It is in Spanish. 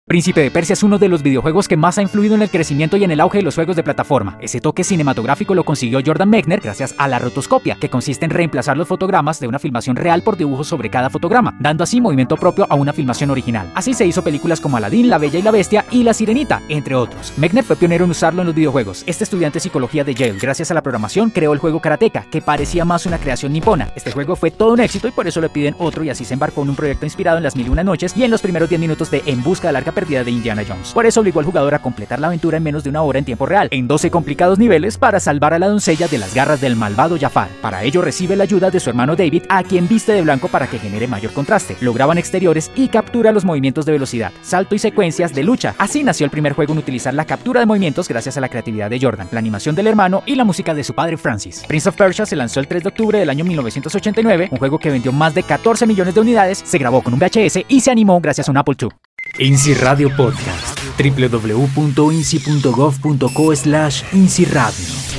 Príncipe de Persia es uno de los videojuegos que más ha influido en el crecimiento y en el auge de los juegos de plataforma. Ese toque cinematográfico lo consiguió Jordan Mechner gracias a la rotoscopia, que consiste en reemplazar los fotogramas de una filmación real por dibujos sobre cada fotograma, dando así movimiento propio a una filmación original. Así se hizo películas como Aladdin, La Bella y la Bestia y La Sirenita, entre otros. Mechner fue pionero en usarlo en los videojuegos. Este estudiante de psicología de Yale, gracias a la programación, creó el juego Karateka, que parecía más una creación nipona. Este juego fue todo un éxito y por eso le piden otro, y así se embarcó en un proyecto inspirado en Las Mil y Una Noches y en los primeros 10 minutos de En Busca del Arca Perdida de Indiana Jones. Por eso obligó al jugador a completar la aventura en menos de una hora en tiempo real, en 12 complicados niveles para salvar a la doncella de las garras del malvado Jafar. Para ello recibe la ayuda de su hermano David, a quien viste de blanco para que genere mayor contraste. Lo graban exteriores y captura los movimientos de velocidad, salto y secuencias de lucha. Así nació el primer juego en utilizar la captura de movimientos gracias a la creatividad de Jordan, la animación del hermano y la música de su padre Francis. Prince of Persia se lanzó el 3 de octubre del año 1989, un juego que vendió más de 14 millones de unidades, se grabó con un VHS y se animó gracias a un Apple II. INSI Radio Podcast, www.insi.gov.co/INSI Radio.